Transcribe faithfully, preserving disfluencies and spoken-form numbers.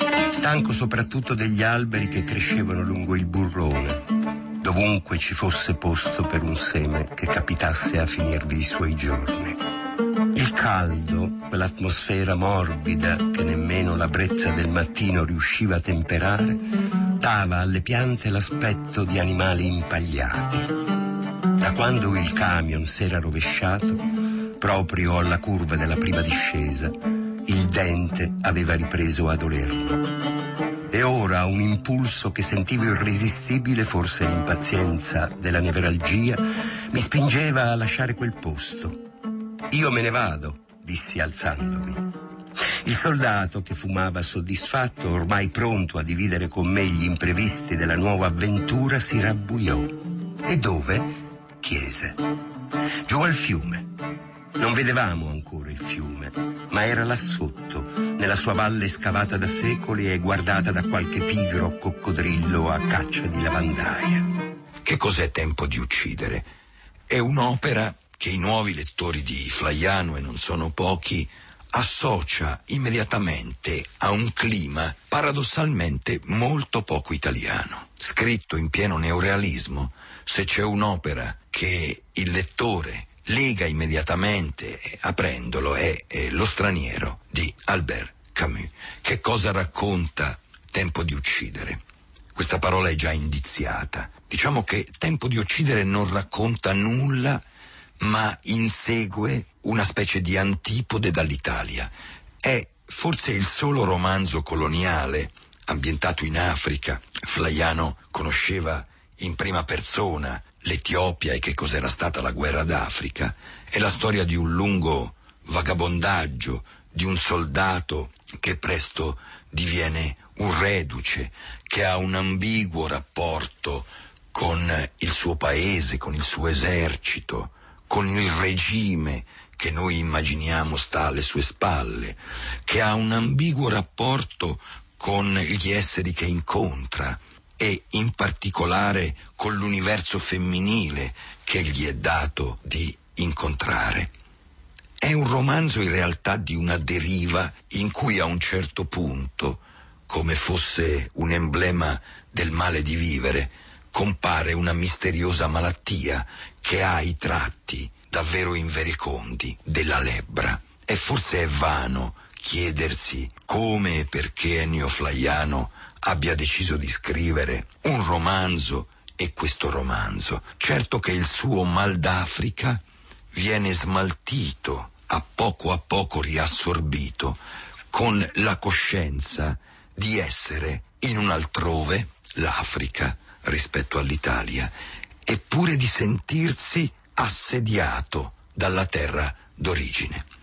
stanco soprattutto degli alberi che crescevano lungo il burrone, dovunque ci fosse posto per un seme che capitasse a finirvi i suoi giorni. Il caldo, quell'atmosfera morbida che nemmeno la brezza del mattino riusciva a temperare, dava alle piante l'aspetto di animali impagliati. Da quando il camion s'era rovesciato, proprio alla curva della prima discesa, il dente aveva ripreso a dolermi. E ora un impulso che sentivo irresistibile, forse l'impazienza della nevralgia, mi spingeva a lasciare quel posto. Io me ne vado, dissi alzandomi. Il soldato, che fumava soddisfatto, ormai pronto a dividere con me gli imprevisti della nuova avventura, si rabbuiò. E dove? Chiese. Giù al fiume. Non vedevamo ancora il fiume, ma era là sotto, nella sua valle scavata da secoli e guardata da qualche pigro coccodrillo a caccia di lavandaie. Che cos'è Tempo di uccidere? È un'opera che i nuovi lettori di Flaiano, e non sono pochi, associa immediatamente a un clima paradossalmente molto poco italiano. Scritto in pieno neorealismo, se c'è un'opera che il lettore lega immediatamente, aprendolo, è, è Lo straniero di Albert Camus. Che cosa racconta Tempo di uccidere? Questa parola è già indiziata. Diciamo che Tempo di uccidere non racconta nulla, ma insegue una specie di antipode dall'Italia. È forse il solo romanzo coloniale ambientato in Africa. Flaiano conosceva in prima persona l'Etiopia e che cos'era stata la guerra d'Africa. È la storia di un lungo vagabondaggio, di un soldato che presto diviene un reduce, che ha un ambiguo rapporto con il suo paese, con il suo esercito, con il regime che noi immaginiamo sta alle sue spalle, che ha un ambiguo rapporto con gli esseri che incontra e in particolare con l'universo femminile che gli è dato di incontrare. È un romanzo in realtà di una deriva in cui a un certo punto, come fosse un emblema del male di vivere, compare una misteriosa malattia che ha i tratti davvero inverecondi della lebbra. E forse è vano chiedersi come e perché Ennio Flaiano abbia deciso di scrivere un romanzo e questo romanzo. Certo che il suo mal d'Africa viene smaltito, a poco a poco riassorbito, con la coscienza di essere in un altrove, l'Africa, rispetto all'Italia, eppure di sentirsi assediato dalla terra d'origine.